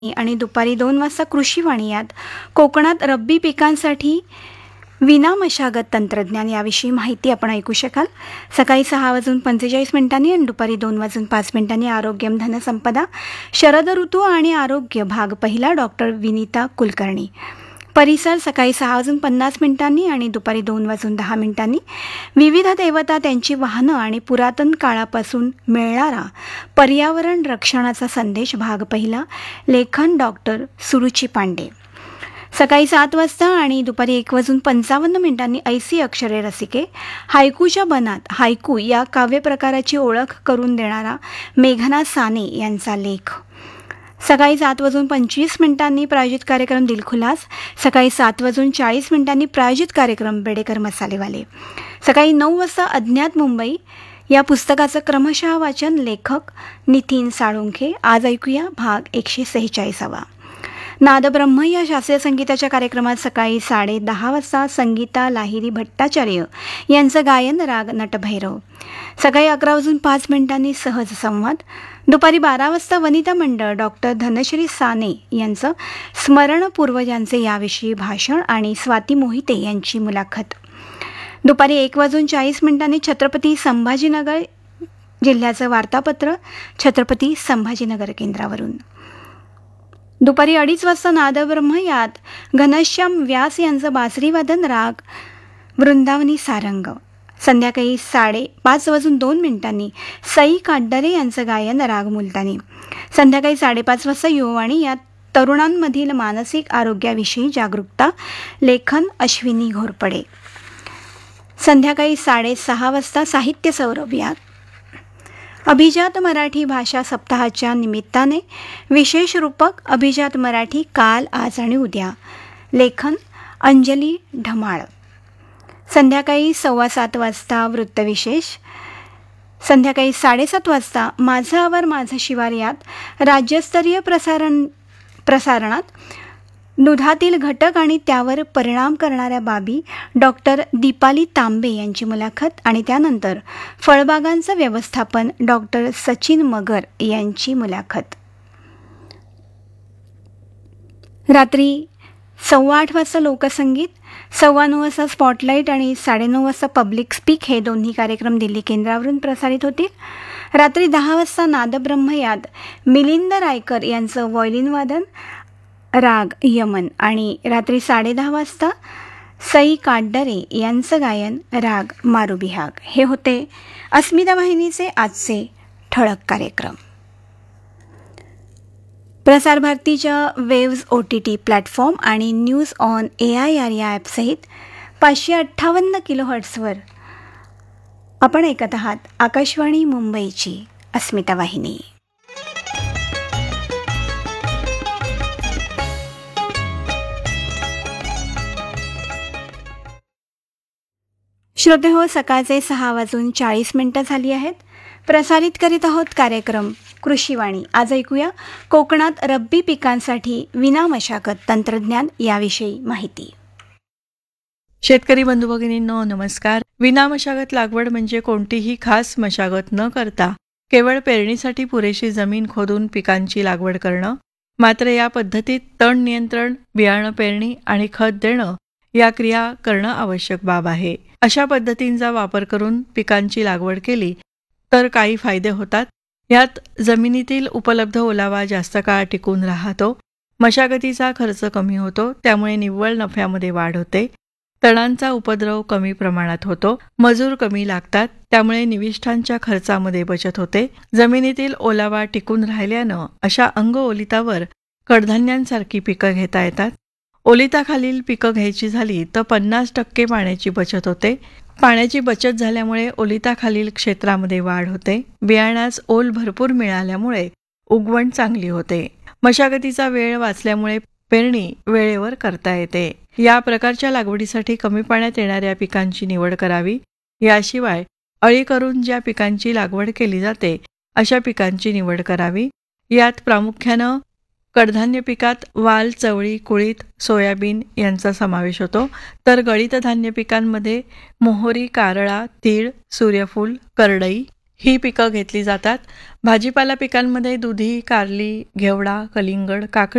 आणि दुपारी 2 वाजता कृषीवाणी यात कोकणात रब्बी पिकांसाठी विना मशागत तंत्रज्ञान याविषयी माहिती आपण ऐकू शकाल. सकाळी 6:45 आणि दुपारी 2:05 आरोग्यम धनसंपदा शरद ऋतू आणि आरोग्य भाग पहिला डॉक्टर विनीता कुलकर्णी. परिसर सकाळी 6:50 आणि दुपारी 2:10 विविध देवता त्यांची वाहनं आणि पुरातन काळापासून मिळणारा पर्यावरण रक्षणाचा संदेश भाग पहिला लेखन डॉक्टर सुरुची पांडे. सकाळी 7 वाजता आणि दुपारी 1:55 ऐसी अक्षरे रसिके हायकूच्या बनात हायकू या काव्यप्रकाराची ओळख करून देणारा मेघना साने यांचा लेख. सकाळी 7:25 प्रायोजित कार्यक्रम दिलखुलास. सकाळी 7:40 प्रायोजित कार्यक्रम बेडेकर मसालेवाले. सकाळी 9 वाजता अज्ञात मुंबई या पुस्तकाचं क्रमशः वाचन लेखक नितीन साळुंखे. आज ऐकूया भाग 146. नादब्रह्म या शास्त्रीय संगीताच्या कार्यक्रमात सकाळी 10:30 वाजता संगीता लाहिरी भट्टाचार्य यांचं गायन राग नटभैरव. सकाळी 11:05 सहज संवाद. दुपारी 12 वाजता वनिता मंडळ डॉक्टर धनश्री साने यांचं स्मरण पूर्वजांचे याविषयी भाषण आणि स्वाती मोहिते यांची मुलाखत. दुपारी 1:40 छत्रपती संभाजीनगर जिल्ह्याचं वार्तापत्र छत्रपती संभाजीनगर केंद्रावरून. दुपारी 2:30 वाजता नादब्रह्म यात घनश्याम व्यास यांचं बासरीवादन राग वृंदावनी सारंग. संध्याकाळी 5:02 सई काड्डरे यांचं गायन राग मुलतानी. संध्याकाळी 5:30 वाजता युववाणी यात तरुणांमधील मानसिक आरोग्याविषयी जागरूकता लेखन अश्विनी घोरपडे. संध्याकाळी 6:30 वाजता साहित्य सौरभ यात अभिजात मराठी भाषा सप्ताहाच्या निमित्ताने विशेष रूपक अभिजात मराठी काल आज आणि उद्या लेखन अंजली ढमाळ. संध्याकाळी 7:15 वाजता वृत्तविशेष. संध्याकाळी 7:30 वाजता माझं आवर माझं शिवार यात राज्यस्तरीय प्रसारणात दुधातील घटक आणि त्यावर परिणाम करणाऱ्या बाबी डॉक्टर दीपाली तांबे यांची मुलाखत आणि त्यानंतर फळबागांचं व्यवस्थापन डॉक्टर सचिन मगर यांची मुलाखत. रात्री 8:15 वाजता लोकसंगीत. 9:15 वाजता स्पॉटलाईट आणि 9:30 वाजता पब्लिक स्पीक हे दोन्ही कार्यक्रम दिल्ली केंद्रावरून प्रसारित होतील. रात्री 10 वाजता नादब्रह्म यात मिलिंद रायकर यांचं व्हायोलिन वादन राग यमन आणि रात्री 10:30 वाजता सई काड्डरे यांचं गायन राग मारुबिहाग. हे होते अस्मिता वाहिनीचे आजचे ठळक कार्यक्रम. प्रसार भारतीच्या वेव्ज OTT प्लॅटफॉर्म आणि न्यूज ऑन AIR या ॲपसहित 558 किलोहर्ट्झवर आपण ऐकत आहात आकाशवाणी मुंबईची अस्मिता वाहिनी. श्रोते हो, सकाळचे 6:40 झाली आहेत. प्रसारित करीत आहोत कार्यक्रम कृषीवाणी. आज ऐकूया कोकणात रब्बी पिकांसाठी विना मशागत तंत्रज्ञान याविषयी माहिती. शेतकरी बंधू भगिनींनो नमस्कार. विना मशागत लागवड म्हणजे कोणतीही खास मशागत न करता केवळ पेरणीसाठी पुरेशी जमीन खोदून पिकांची लागवड करणं. मात्र या पद्धतीत तण नियंत्रण, बियाणं पेरणी आणि खत देणं या क्रिया करणं आवश्यक बाब आहे. अशा पद्धतींचा वापर करून पिकांची लागवड केली तर काही फायदे होतात. यात जमिनीतील उपलब्ध ओलावा जास्त काळ टिकून राहतो, मशागतीचा खर्च कमी होतो, त्यामुळे निव्वळ नफ्यामध्ये वाढ होते, तणांचा उपद्रव कमी प्रमाणात होतो, मजूर कमी लागतात, त्यामुळे निविष्ठांच्या खर्चामध्ये बचत होते. जमिनीतील ओलावा टिकून राहिल्यानं अशा अंग ओलितावर कडधान्यांसारखी पिकं घेता येतात. ओलिताखालील पिकं घ्यायची झाली तर 50% पाण्याची बचत होते. पाण्याची बचत झाल्यामुळे ओलिताखालील क्षेत्रामध्ये वाढ होते. बियाण्यास ओल भरपूर मिळाल्यामुळे उगवण चांगली होते. मशागतीचा वेळ वाचल्यामुळे पेरणी वेळेवर करता येते. या प्रकारच्या लागवडीसाठी कमी पाण्यात येणाऱ्या पिकांची निवड करावी. याशिवाय अळी करून ज्या पिकांची लागवड केली जाते अशा पिकांची निवड करावी. यात प्रामुख्यानं कडधान्य पिकात वाल, चवळी, कुळीथ, सोयाबीन यांचा समावेश होतो. तर गळीत धान्य पिकांमध्ये मोहरी, कारळा, तीळ, सूर्यफूल, करडई ही पिकं घेतली जातात. भाजीपाला पिकांमध्ये दुधी, कारली, घेवडा, कलिंगड, काकडी